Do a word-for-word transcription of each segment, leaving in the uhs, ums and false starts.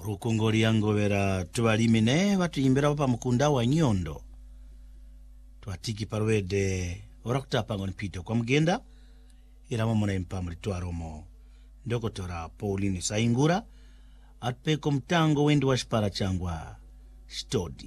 Murukungori yango vera tubalimine batuyimbira pa mukunda wa Nyondo. Twatiki parwede orakutapa ngoni pito kwa mgenda ila mamona impamri tuaromo ndokotora Pauline Saingura atpeko mtango wendi wa shipara changwa Stodi.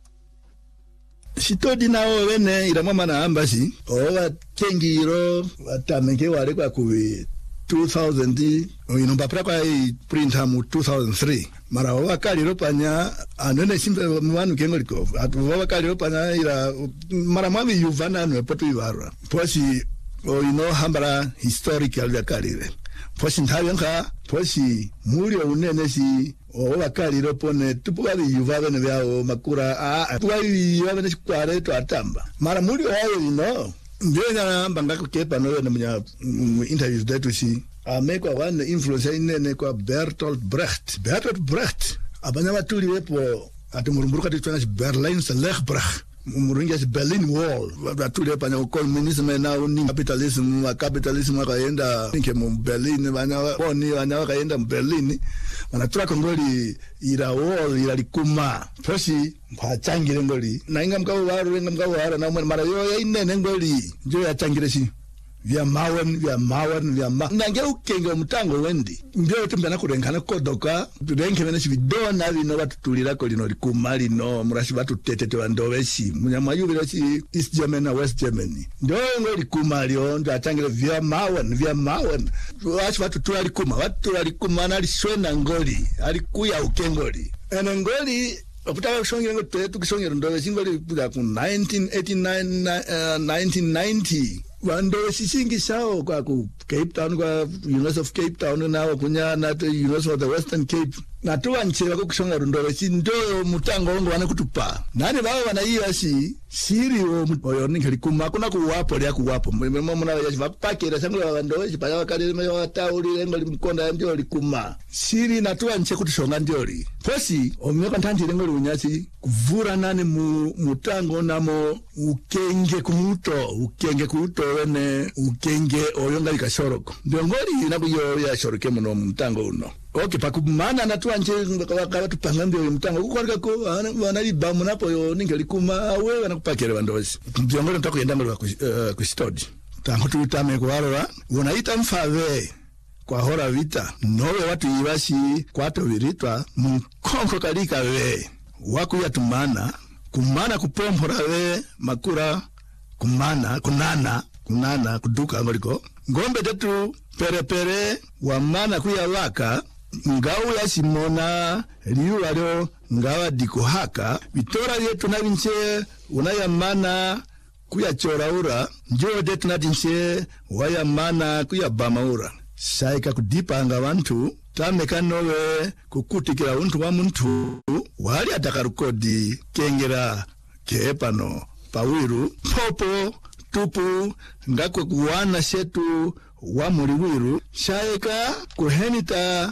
Stodi na wene ila mama na ambasi owa kengiro watameke wale kwa kuwi two thousand inomba kwa printer mu two thousand three mara wakali ropanya anone simple mwanu kengo liko atu wakali ropanya ila mara mami yuvana no potu ibarwa posi o ino hambara historical ya kalire posi ntayanka posi muri unene si o wakali ropone tupwali yuvava ne byao makura a tupwali yuvava ne kware to atamba mara muri hayo ino ndio na mbanga kukepa no na mnya interviews that we see amekwa one influencer inene kwa Bertolt Brecht. Bertolt Brecht abanya batuli wepo atumurumburuka titwana Berlin's Lechbrach murungia Berlin Wall batuli wepo na communism na uni capitalism wa capitalism akaenda nke mu Berlin banya oni banya kaenda mu Berlin wanatura kongoli ira wall ira likuma posi mpachangire ngoli na inga mkawo waru inga mkawo waru na mara yo inene ngoli njo ya changire si vya mawen vya mawen vya ma nange ukenge mutango wendi mbyo tumbana kurenkana kodoka turenke bene vidona bino batutulira ko lino likumali no murashi batutete bandobeshi munyamayubira si East Germany na West Germany ndo ngo likumali ndo atangire vya mawen vya mawen washi batutula likuma batutula likuma na lishwena ngoli alikuya ukengoli ene ngoli oputaka kushongera ngo tetu kushongera ndobeshi ngoli buda ku nineteen eighty-nine uh, nineteen ninety wando sisingi sao kwa ku Cape Town kwa University of Cape Town na kunya na University of the Western Cape na tuwa nchira kwa kushonga rundore si ndo mutango wangu wana kutupa nani bawa wana iya si siri oyo nikali kuma kuna kuwapo ya kuwapo mwema mwana ya vapake ila sangu ya wandowe si paya wakari ya watauli lengo limukonda ya ndiyo likuma siri na tuwa nche kutushonga ndiyo posi omioka ntanti lengo liunyasi kuvura nani mu, mutango namo ukenge kumuto ukenge kuto wene ukenge oyonga likashoroko ndiyo ngoli inabu yo ya shoroke muno mutango uno okay pakumana na tuwa nche wakaba tupangambi yo mutango kukwalika ko wanali bamu napo yo ningali kuma awe wana kupakere wandozi ndiyo ngoli ntako yendangoli wa kustodi tango tuutame kuwarora unaita mfave kwa hora vita nowe watu iwashi kwato viritwa mkonko kalika we waku ya tumana kumana kupompora we makura kumana kunana kunana kuduka ngoliko ngombe tetu pere pere wamana kuya waka ngau ya simona liu walio ngawa diko haka vitora yetu na vinche unayamana kuya choraura njoo detu na vinche wayamana kuya bamaura saika kudipanga wantu tameka nowe kukutikira untu wa muntu wali atakarukodi kengera keepano pawiru popo tupu ngakwe kuwana shetu wa muriwiru saika kuhenita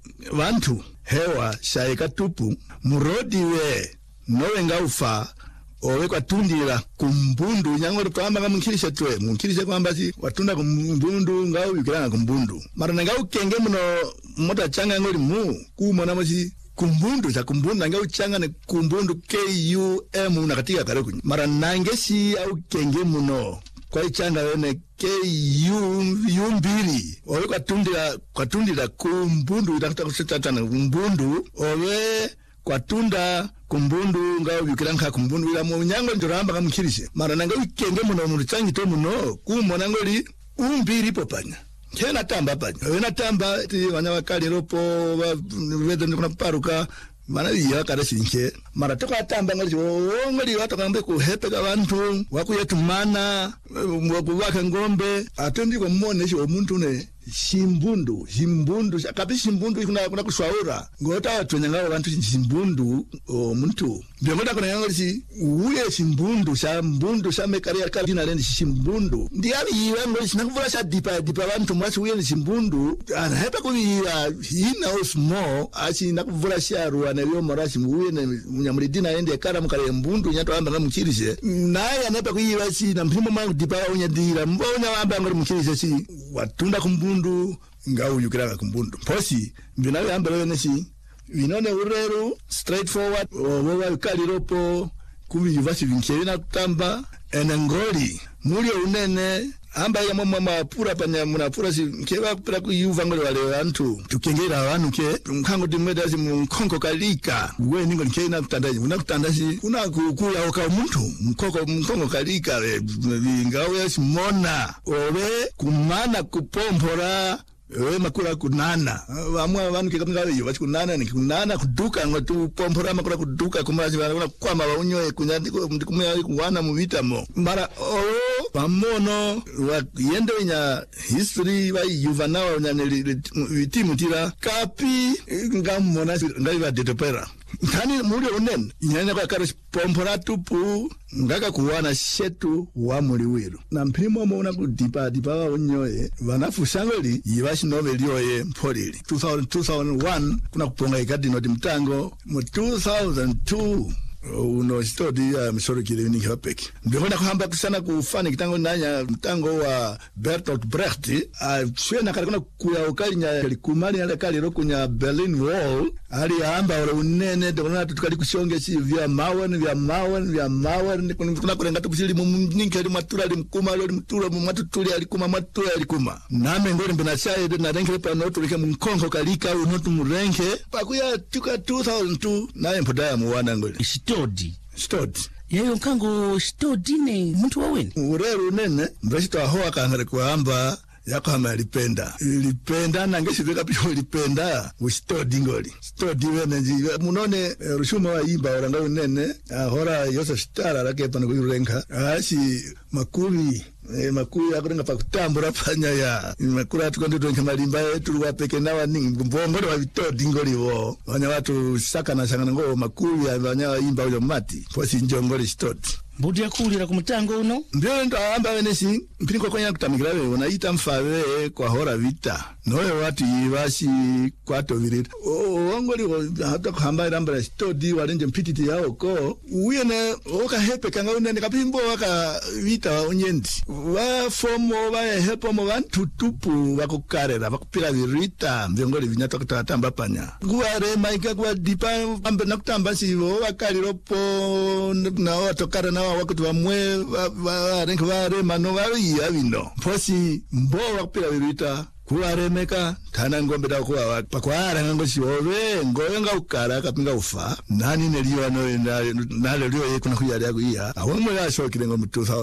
wantu hewa saika tupu murodi we nowe ngaufa owe kwa tundira kumbundu nyangori kwa amba mkirisha tuwe mkirisha kwa amba si watunda kumbundu ngau yukirana kumbundu marana ngau kenge muno mota changa ngori mu kuumona masi kumbundu cha kumbundu ngau changa ne kumbundu K U M unakatika kare kunyi marana ngesi au kenge muno kwa changa wene K U mbili owe kwa tundira kwa tundira kumbundu itakuta kusitatana kumbundu owe kwa tunda kumbundu ngao yukiranka kumbundu ila mu nyango njoramba kamukirishe mara nanga wikenge muno mu tsangi to muno kumona ngoli umbiri popanya kena tamba panya wena tamba ti banya bakali ropo wedo ndikuna paruka mana iya kada sinche mara to katamba ngoli ngoli watu kambe ku hepe ka bantu wakuyetumana waka ngombe atendi ko mone shi omuntu ne shimbundu shimbundu kapi shimbundu kuna kuna kushaura ngota watu nyangao bantu shimbundu o muntu ngota kuna ngalo si uye shimbundu sha mbundu sha mekaria kali na lendi shimbundu ndiyabi yiwe ngoli sinakuvula sha dipa dipa bantu mwasi uye shimbundu ana hepa ko he knows more asi nakuvula sha ruwa na yo morashi uye ne munyamridina ende kara mukale mbundu nyato amba ngamukirishe naye anepa ko yiwe si na mpimo mangu dipa unyadira mbona amba ngori mukirishe si watunda kumbundu ngau yukiranga kumbundu posi mbinawe ambele nesi vinone ureru straightforward owa kaliropo kuvi yuvasi vinkeri na kutamba enengoli mulio unene amba ya mama mapura panya munapura si keba kupira kuyuva ngole wale antu tukengera abantu ke mkango dimeda si mkonko kalika we ningo nkena kutandaji unakutandaji una kukula oka umuntu mkoko mkongo kalika ngawe simona owe kumana kupompora we makura kunana amwa abantu kekamngawe yo bachikunana ni kunana kuduka ngotu pompora makura kuduka kumaji bana kwama baunyoe kunyandiko ndikumya kuwana mu vitamo mara o pamono wa yendo nya history ba yuvana wa nya vitimu tira kapi ngamona ngai ba detopera Kani muri onen inyanya kwa karo pompora tupu ngaka kuwana shetu wa muri wiru na mpimo mo una kudipa dipa wa onyoe vanafu shangoli yibashi novel yoye mpolili two thousand two thousand one kuna kuponga ikadi no dimtango mu two thousand two uno study ya msoro kile ni hapeki mbona kuhamba kusana kufani kitango nanya mtango wa Bertolt Brecht a shwena kana kuya ukali nya likumali ya kali rokunya Berlin Wall ali amba ora unene ndona tukali kushonge si vya mawe vya mawe vya mawe kuna kurenga tukusili muningi ali matura ali mkuma ali mtura matutuli ali kuma matura ali kuma name ngori mbona shaye na renke pa no tulike mkonko kalika unotu murenke pakuya tuka two thousand two naye mpodaya muwana ngoli Stodi. Stodi. Yeyo kango stodi ne mtu waweni. Ureru nene mbeshito ahoa kangare kuamba yako hama lipenda. Lipenda nangeshi vika piyo lipenda ustodi ngoli. Stodi wene nji munone rushuma wa imba oranga unene ahora yosa stara lake pano kujurenka. Ashi makumi E, makuru ya kurenga pakutambura panya ya makuru atukondi tuwenke malimba yetu luwa peke nawa ningi mbongoro wa vito dingoli wo wanya watu saka na sanga ngo makuru ya wanya imba ujo mati posi njongoli stoti Budi ya kulira kumutango uno mbio ndo amba wenesi mpiniko kwa kutamigrawe unaita mfawe kwa hora vita noe watu yivashi kwa to virita o wangoli hata kuhamba iramba stodi walenje mpititi yao ko uyene oka hepe kanga unene kapimbo waka vita wa unyendi wa fomo wa hepo mo wantu tupu wakukarera wakupira virita mbiongoli vinyato kutatamba panya guare maika kwa dipa ambe nakutamba sivo wakali ropo na watokara na wakutu wa mwe wa renke wa rema no wa iya vino posi mbo wakupira virita kuwaremeka tana ngombe da kuwa pakwara ngo shiove ngoyenga ukara kapinga ufa nani neliyo no nale liyo kuna kuyari yago iya awomwe yashokire ngo mu two thousand